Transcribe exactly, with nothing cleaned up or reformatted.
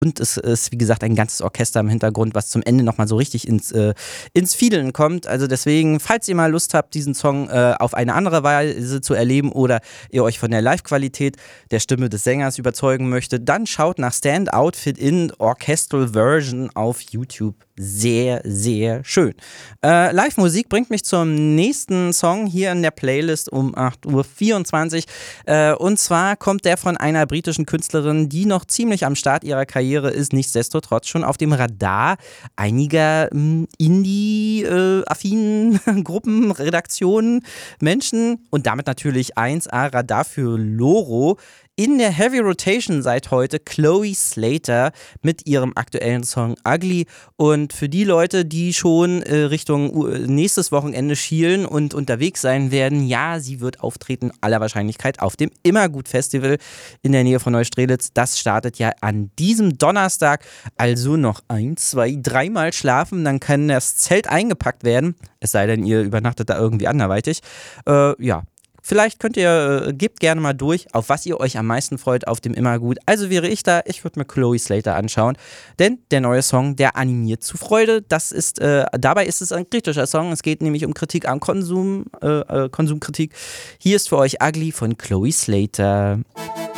Und es ist, wie gesagt, ein ganzes Orchester im Hintergrund, was zum Ende nochmal so richtig ins, äh, ins Fiedeln kommt. Also deswegen, falls ihr mal Lust habt, diesen Song äh, auf eine andere Weise zu erleben oder ihr euch von der Live-Qualität der Stimme des Sängers überzeugen möchtet, dann schaut nach Stand Out Fit in Orchestral Version auf YouTube. Sehr, sehr schön. Äh, Live-Musik bringt mich zum nächsten Song hier in der Playlist um acht Uhr vierundzwanzig. Äh, und zwar kommt der von einer britischen Künstlerin, die noch ziemlich am Start ihrer Karriere ist, nichtsdestotrotz schon auf dem Radar einiger mh, Indie-affinen äh, Gruppen, Redaktionen, Menschen und damit natürlich eins A Radar für Loro. In der Heavy Rotation seit heute Chloe Slater mit ihrem aktuellen Song Ugly. Und für die Leute, die schon äh, Richtung äh, nächstes Wochenende schielen und unterwegs sein werden, ja, sie wird auftreten, aller Wahrscheinlichkeit, auf dem Immergut Festival in der Nähe von Neustrelitz. Das startet ja an diesem Donnerstag. Also noch ein, zwei, dreimal schlafen, dann kann das Zelt eingepackt werden. Es sei denn, ihr übernachtet da irgendwie anderweitig. Äh, ja. Vielleicht könnt ihr, äh, gebt gerne mal durch, auf was ihr euch am meisten freut auf dem Immergut. Also wäre ich da, ich würde mir Chloe Slater anschauen, denn der neue Song, der animiert zu Freude. Das ist, äh, dabei ist es ein kritischer Song. Es geht nämlich um Kritik am Konsum, äh, äh, Konsumkritik. Hier ist für euch Ugly von Chloe Slater.